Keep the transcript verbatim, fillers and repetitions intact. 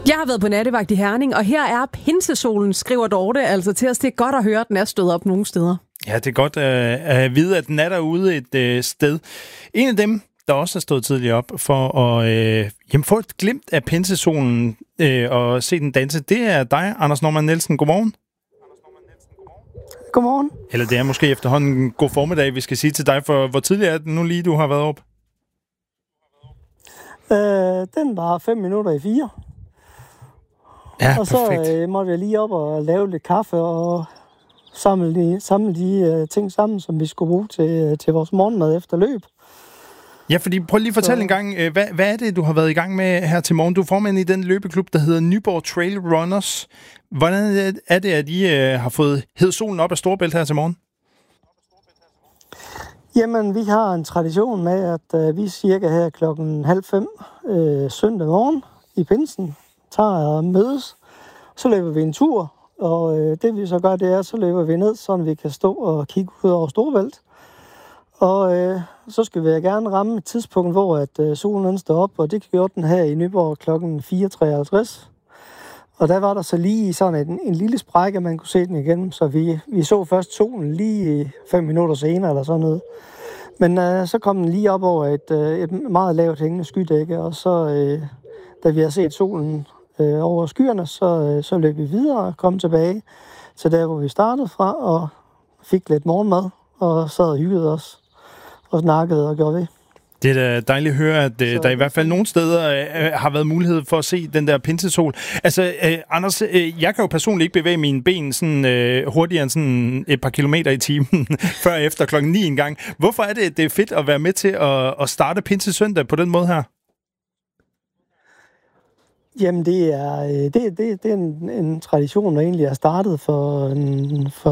Jeg har været på nattevagt i Herning, og her er pinsesolen, skriver Dorte altså til os. Det er godt at høre, at den er stået op nogle steder. Ja, det er godt øh, at vide, at den er derude et øh, sted. En af dem, der også er stået tidligere op for at øh, jamen, få et glimt af pinsesolen øh, og se den danse, det er dig, Anders Normann Nielsen. Godmorgen. Godmorgen. Eller det er måske efterhånden god formiddag, vi skal sige til dig, for hvor tidligere er det nu lige, du har været op? Øh, den var fem minutter i fire. Ja, og så perfekt. øh, måtte jeg lige op og lave lidt kaffe og samle de, samle de uh, ting sammen, som vi skulle bruge til, til vores morgenmad efter løb. Ja, fordi prøv lige at fortælle så... en gang, hvad, hvad er det, du har været i gang med her til morgen? Du er formand i den løbeklub, der hedder Nyborg Trail Runners. Hvordan er det, at I uh, har fået hed solen op af Storebælt her til morgen? Jamen, vi har en tradition med, at uh, vi cirka her klokken halv fem øh, søndag morgen i pinsen tager og mødes. Så løber vi en tur, og øh, det vi så gør, det er, så løber vi ned, så vi kan stå og kigge ud over Storebælt. Og øh, så skal vi gerne ramme et tidspunkt, hvor at, øh, solen den står op, og det gjorde den her i Nyborg klokken fire treoghalvtreds. Og der var der så lige sådan en, en lille sprække, man kunne se den igennem, så vi, vi så først solen lige fem minutter senere eller sådan noget. Men øh, så kom den lige op over et, øh, et meget lavt hængende skydække, og så øh, da vi har set solen øh, over skyerne, så, øh, så løb vi videre og kom tilbage til der, hvor vi startede fra, og fik lidt morgenmad, og sad og hyggede os, og snakkede og gjorde ved. Det er da dejligt at høre, at så, der i hvert fald nogle steder øh, har været mulighed for at se den der pinsesol. Altså, øh, Anders, øh, jeg kan jo personligt ikke bevæge mine ben sådan, øh, hurtigere end sådan et par kilometer i timen, før efter klokken ni en gang. Hvorfor er det, det er fedt at være med til at, at starte pinsesøndag på den måde her? Jamen, det er, det, det, det er en, en tradition, der egentlig er startet for, en, for